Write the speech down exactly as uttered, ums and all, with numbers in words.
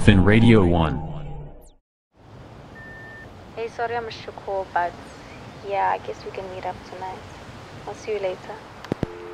Fin Radio one. Hey, sorry I missed your call, but yeah, I guess we can meet up tonight. I'll see you later.